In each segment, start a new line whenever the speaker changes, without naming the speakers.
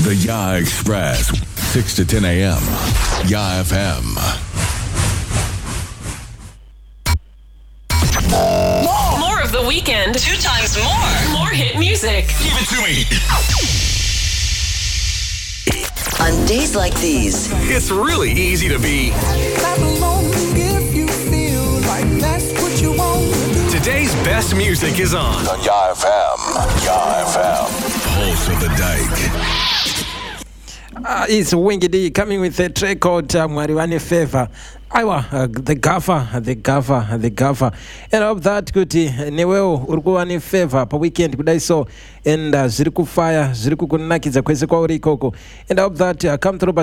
The Ya Express, 6 to 10 a.m. Ya FM.
More of the weekend. 2 times more. More hit music.
Give it to me.
On days like these,
It's really easy to be.
Clap along if you feel like that's what you want to do.
Today's best music is on Ya FM. Ya FM. Pulse of the Dike.
It's Wingy D coming with a track called Mwariwane Favor. The gaffer. And of that kuti newewo urikuwane favor pa weekend kudai so and zviri kufaya zviri kukunakidza kwese kwauri ikoko. And of that come through pa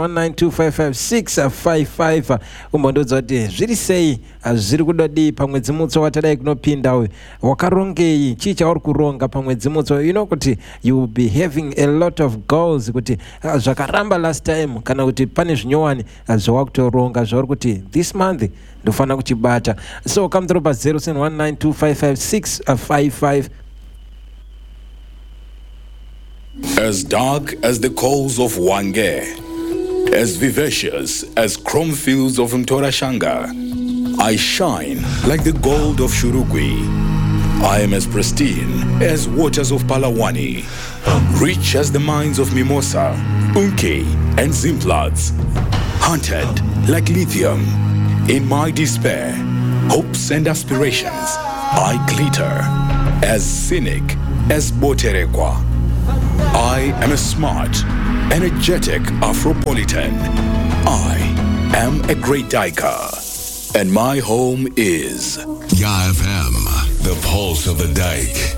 0719255655 umbondodza kuti zviri sei zviri kudodi pamwedzi mutsva watadai kunopinda uyu wakarongei chii chauri kuronga pamwedzi mutsva. You know kuti you will be having a lot of goals kuti zvakaramba last time kana kuti pane zvinyowani zvawakutoronga zvauri kuti this month ndofana kuchibata. So come through pa 0719255655.
As dark as the coals of Wange, as vivacious as chrome fields of Mtorashanga, I shine like the gold of Shurugwi. I am as pristine as waters of Palawani, rich as the mines of Mimosa, Unke, and Zimplats, hunted like lithium. In my despair, hopes and aspirations, I glitter as cynic as Boterekwa. I am a smart, energetic Afropolitan. I am a great Diker, and my home is
Ya FM, the pulse of the Dike.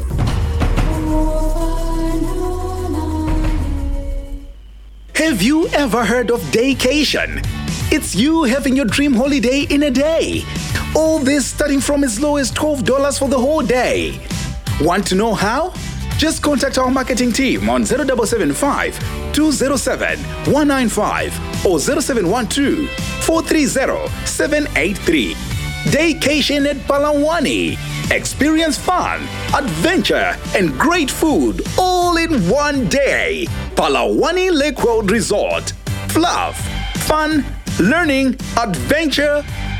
Have you ever heard of Daycation? It's you having your dream holiday in a day. All this starting from as low as $12 for the whole day. Want to know how? Just contact our marketing team on 0775 207 195 or 0712 430 783. Daycation at Palawani. Experience fun, adventure, and great food all in one day. Palawani Lake Road Resort. Fluff, fun, learning, adventure,